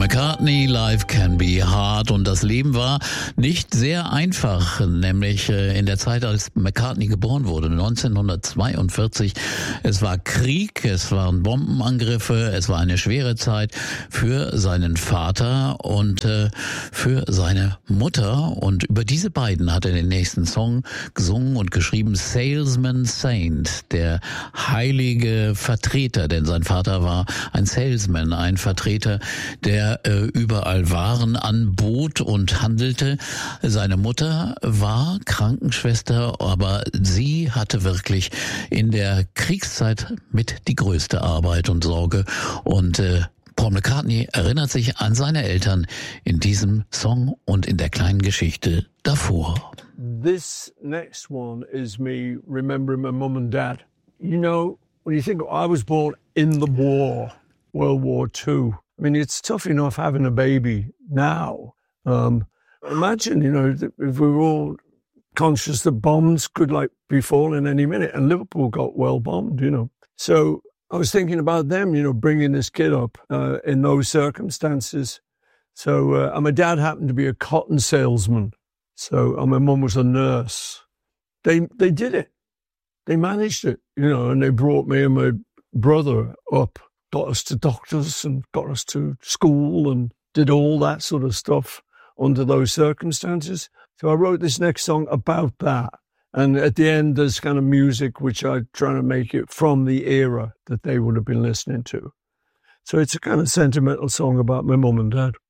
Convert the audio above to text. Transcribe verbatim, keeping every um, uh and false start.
McCartney, Life Can Be Hard, und das Leben war nicht sehr einfach, nämlich in der Zeit, als McCartney geboren wurde, neunzehnhundertzweiundvierzig. Es war Krieg, es waren Bombenangriffe, es war eine schwere Zeit für seinen Vater und äh, für seine Mutter, und über diese beiden hat er den nächsten Song gesungen und geschrieben, Salesman Saint, der heilige Vertreter, denn sein Vater war ein Salesman, ein Vertreter, der äh, überall Waren anbot und handelte. Seine Mutter war Krankenschwester, aber sie hatte wirklich in der Kriegszeit mit die größte Arbeit und Sorge, und äh, Paul McCartney erinnert sich an seine Eltern in diesem Song und in der kleinen Geschichte davor. This next one is me remembering my mum and dad. You know, when you think, I was born in the war, World War Two. I mean, it's tough enough having a baby now. Um, imagine, you know, if we were all conscious that bombs could like be falling any minute, and Liverpool got well bombed, you know. So I was thinking about them, you know, bringing this kid up uh, in those circumstances. So, uh, and my dad happened to be a cotton salesman. So, and my mum was a nurse. They they did it. They managed it, you know, and they brought me and my brother up, got us to doctors and got us to school and did all that sort of stuff under those circumstances. So I wrote this next song about that. And at the end, there's kind of music which I'm trying to make it from the era that they would have been listening to. So it's a kind of sentimental song about my mum and dad.